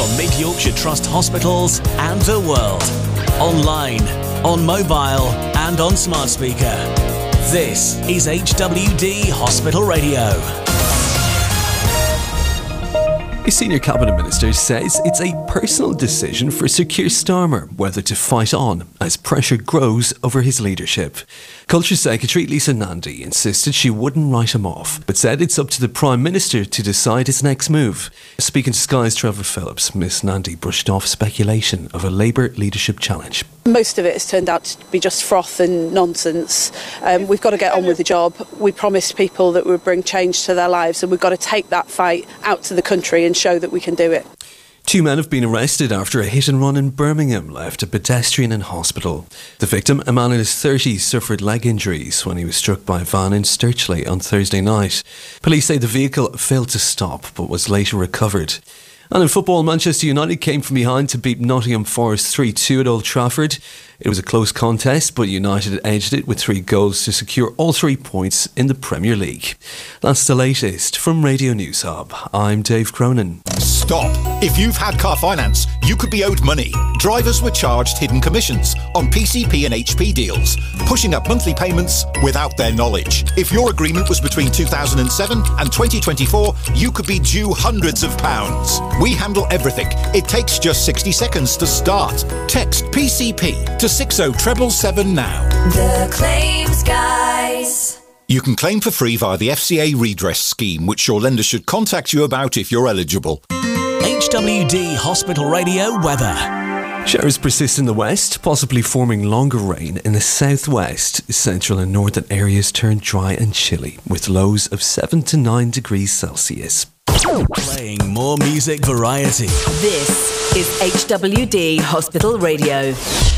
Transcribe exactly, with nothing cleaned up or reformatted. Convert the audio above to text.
from Mid-Yorkshire Trust hospitals and the world. Online, on mobile and on smart speaker. This is H W D Hospital Radio. A senior cabinet minister says it's a personal decision for Sir Keir Starmer whether to fight on as pressure grows over his leadership. Culture Secretary Lisa Nandy insisted she wouldn't write him off, but said it's up to the Prime Minister to decide his next move. Speaking to Sky's Trevor Phillips, Miss Nandy brushed off speculation of a Labour leadership challenge. Most of it has turned out to be just froth and nonsense. Um, we've got to get on with the job. We promised people that we would bring change to their lives, and we've got to take that fight out to the country and show that we can do it. Two men have been arrested after a hit and run in Birmingham left a pedestrian in hospital. The victim, a man in his thirties, suffered leg injuries when he was struck by a van in Sturchley on Thursday night. Police say the vehicle failed to stop but was later recovered. And in football, Manchester United came from behind to beat Nottingham Forest three two at Old Trafford. It was a close contest, but United edged it with three goals to secure all three points in the Premier League. That's the latest from Radio News Hub. I'm Dave Cronin. Stop. If you've had car finance, you could be owed money. Drivers were charged hidden commissions on P C P and H P deals, pushing up monthly payments without their knowledge. If your agreement was between two thousand seven and twenty twenty-four, you could be due hundreds of pounds. We handle everything. It takes just sixty seconds to start. Text P C P to six oh seven seven now. The Claims Guys. You can claim for free via the F C A redress scheme, which your lender should contact you about if you're eligible. H W D Hospital Radio weather. Showers persist in the west, possibly forming longer rain in the southwest. Central and northern areas turn dry and chilly, with lows of seven to nine degrees Celsius. Playing more music variety. This is H W D Hospital Radio.